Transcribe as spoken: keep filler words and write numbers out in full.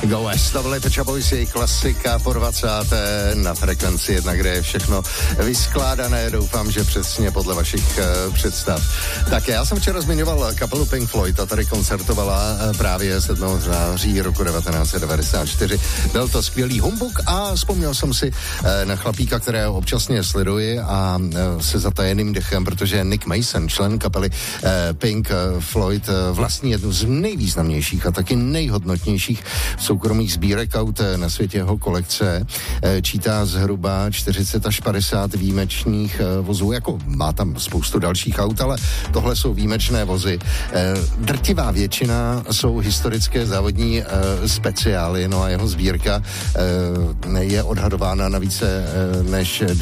Go West, to byly Pet Shop Boys, jejich klasika po dvacáté na frekvenci jedna, kde je všechno vyskládané, doufám, že přesně podle vašich uh, představ. Tak já jsem včera zmiňoval kapelu Pink Floyd, ta tady koncertovala uh, právě sedmého září roku devatenáct set devadesát čtyři. Byl to skvělý humbuk a vzpomněl jsem si uh, na chlapíka, kterého občasně sleduji a uh, se zatajeným dechem, protože Nick Mason, člen kapely uh, Pink uh, Floyd, uh, vlastní jednu z nejvýznamnějších a taky nejhodnotnějších soukromých sbírek aut na světě. Jeho kolekce čítá zhruba čtyřicet až padesát výjimečných vozů, jako má tam spoustu dalších aut, ale tohle jsou výjimečné vozy. Drtivá většina jsou historické závodní speciály, no a jeho sbírka je odhadována na více než